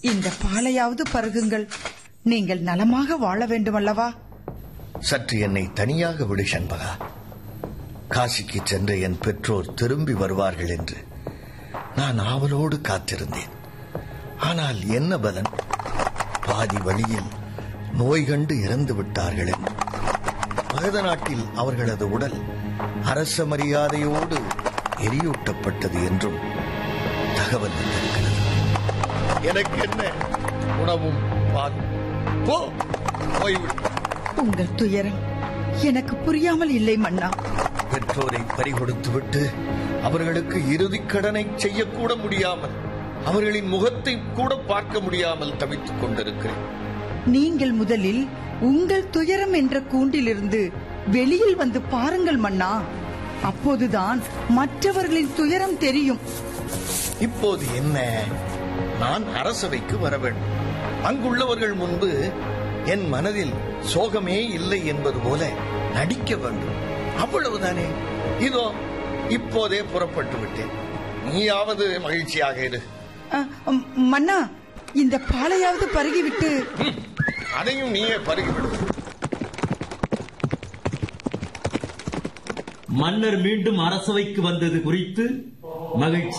இந்த பாலையாவது பருகுங்கள். நீங்கள் நலமாக வாழ வேண்டும் அல்லவா? சற்று என்னை தனியாக விடு சண்பகா. காசிக்கு சென்ற என் பெற்றோர் திரும்பி வருவார்கள் என்று நான் ஆவலோடு காத்திருந்தேன். ஆனால் என்ன பலன்? பாதி வழியில் நோய் கண்டு இறந்து விட்டார்கள். மகத நாட்டில் அவர்களது உடல் அரச மரியாதையோடு எரியூட்டப்பட்டது என்றும் தகவல் வந்திருக்கிறது. எனக்கு என்ன உணவும் பாலும்? உங்கள் துயரம் எனக்கு புரியாமல் இல்லை மன்னா. பெற்றோரை பறிகொடுத்துவிட்டு அவர்களுக்கு இறுதிக் கடனை செய்யக்கூட முடியாமல், அவர்களின் முகத்தை கூட பார்க்க முடியாமல் தவித்துக் கொண்டிருக்கிறேன். நீங்கள் முதலில் உங்கள் துயரம் என்ற கூண்டிலிருந்து வெளியில் வந்து பாருங்கள் மன்னா. அப்போதுதான் மற்றவர்களின் துயரம் தெரியும். இப்போது என்ன? நான் அரசவைக்கு வர வேண்டும். அங்குள்ளவர்கள் முன்பு என் மனதில் சோகமே இல்லை என்பது போல நடிக்க வேண்டும். அவ்வளவுதானே. இதோ இப்போதே புறப்பட்டு விட்டேன். நீயாவது மகிழ்ச்சியாக இரு. மன்னா, இந்த பாலையாவது பருகிவிட்டு. அதையும் நீயே பருகிவிடு. மன்னர் மீண்டும் அரசவைக்கு வந்தது குறித்து மகிழ்ச்சி.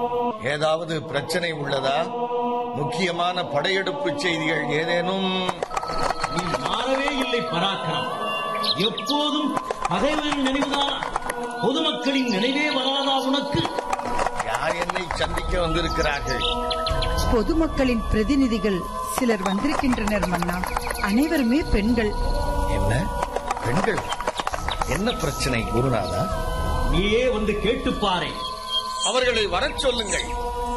ஏதாவது பிரச்சனை உள்ளதா? முக்கியமான படையெடுப்பு செய்திகள் ஏதேனும்? நீ மாறவே இல்லை பராக்கிரம். எப்போதும் பகைவரின் நினைவுதான், பொதுமக்களின் நினைவே வராதா உனக்கு? யார் என்னை சந்திக்க வந்திருக்கிறார்கள்? பொதுமக்களின் பிரதிநிதிகள் சிலர் வந்திருக்கின்றனர் மன்னா. அனைவருமே பெண்கள். என்ன பெண்கள்? என்ன பிரச்சனை குருநாதா? நீயே வந்து கேட்டுப்பாரே. அவர்களை வரச் சொல்லுங்கள்.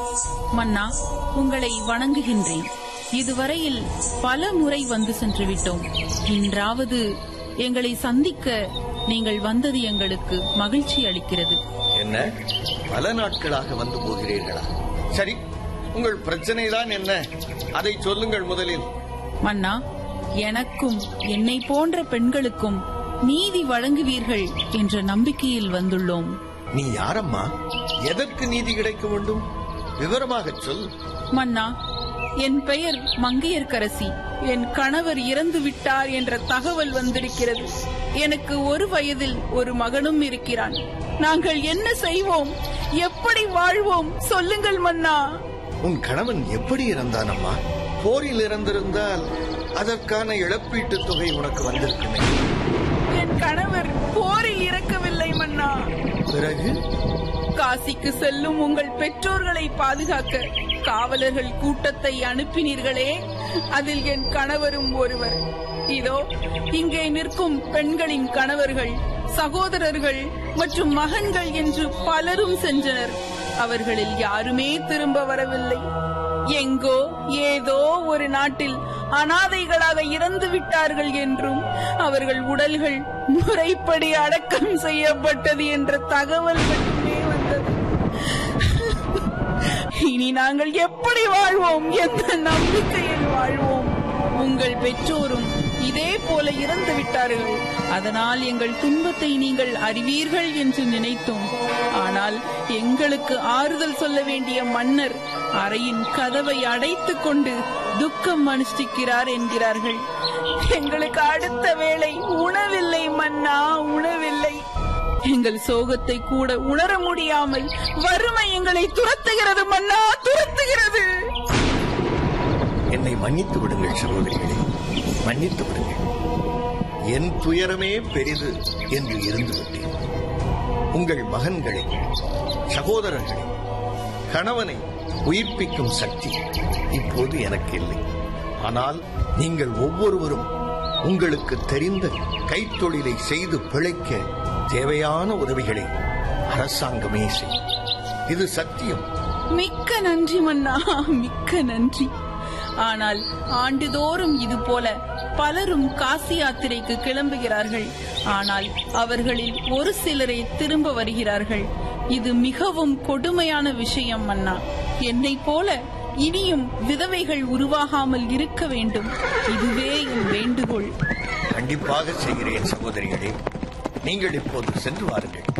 மன்னா, உங்களை வணங்குகின்றேன். இதுவரையில் பல முறை வந்து சென்று விட்டோம். இன்றாவது எங்களை சந்திக்க நீங்கள் வந்தது எங்களுக்கு மகிழ்ச்சி அளிக்கிறது. என்ன, பல நாட்களாக வந்து போகிறீர்களா? சரி, உங்கள் பிரச்சனை தான் என்ன? அதை சொல்லுங்கள் முதலில். மன்னா, எனக்கும் என்னை போன்ற பெண்களுக்கும் நீதி வழங்குவீர்கள் என்ற நம்பிக்கையில் வந்துள்ளோம். நீ யாரம்மா? எதற்கு நீதி கிடைக்க வேண்டும்? விவரமாக சொல். மன்னா, என் பெயர் மங்கையர்க்கரசி. என் கணவர் இறந்து விட்டார் என்ற தகவல் வந்திருக்கிறது. எனக்கு 1 வயதில் ஒரு மகனும் இருக்கிறான். நாங்கள் என்ன செய்வோம்? எப்படி வாழ்வோம்? சொல்லுங்கள் மன்னா. உன் கணவன் எப்படி இறந்தானம்மா? போரில் இறந்திருந்தால் அதற்கான இழப்பீட்டுத் தொகை உனக்கு வந்திருக்குமே. என் கணவர் போரில் இறக்கவில்லை மன்னா. பிறகு? காசிக்கு செல்லும் உங்கள் பெற்றோர்களை பாதுகாக்க காவலர்கள் கூட்டத்தை அனுப்பினீர்களே, அதில் என் கணவரும் ஒருவர். இதோ இங்கே நிற்கும் பெண்களின் கணவர்கள், சகோதரர்கள் மற்றும் மகன்கள் என்று பலரும் சென்றனர். அவர்களில் யாருமே திரும்ப வரவில்லை. எங்கோ ஏதோ ஒரு நாட்டில் அனாதைகளாக இறந்து விட்டார்கள் என்றும் அவர்கள் உடல்கள் முறைப்படி அடக்கம் செய்யப்பட்டது என்ற தகவல் மட்டுமே வந்தது. இனி நாங்கள் எப்படி வாழ்வோம்? எந்த நம்பிக்கையில் வாழ்வோம்? உங்கள் பெற்றோரும் இதே போல இறந்து விட்டார்கள். அதனால் எங்கள் துன்பத்தை நீங்கள் அறிவீர்கள் என்று நினைத்தோம். ஆனால் எங்களுக்கு ஆறுதல் சொல்ல வேண்டிய மன்னர் அறையின் கதவை அடைத்துக் கொண்டு துக்கம் அனுஷ்டிக்கிறார் என்கிறார்கள். எங்களுக்கு அடுத்த வேளை உணவில்லை மன்னா, உணவில்லை. எங்கள் சோகத்தை கூட உணர முடியாமல் வறுமை எங்களை துரத்துகிறது மன்னா, துரத்துகிறது. என்னை மன்னித்து விடுங்கள் சகோதரிகளே, மன்னித்து விடுங்கள். என் துயரமே பெரிது என்று இருந்து விட்டேன். உங்கள் மகன்களை, சகோதரர்களை, கணவனை உயிர்ப்பிக்கும் சக்தி இப்போது எனக்கு இல்லை. ஆனால் நீங்கள் ஒவ்வொருவரும் உங்களுக்கு தெரிந்த கைத்தொழிலை செய்து பிழைக்க தேவையான உதவிகளை அரசாங்கமே செய்யும். இது சத்தியம். மிக்க நன்றி மன்னா, மிக்க நன்றி. ஆனால் ஆண்டுதோறும் இது போல பலரும் காசி யாத்திரைக்கு கிளம்புகிறார்கள். ஆனால் அவர்களில் ஒரு சிலரே திரும்ப வருகிறார்கள். இது மிகவும் கொடுமையான விஷயம் மன்னா. என்னை போல இனியும் விதவைகள் உருவாகாமல் இருக்க வேண்டும். இதுவே என் வேண்டுகோள். கண்டிப்பாக செய்கிறேன் சகோதரிகளே. நீங்கள் இப்போது சென்று வாருங்கள்.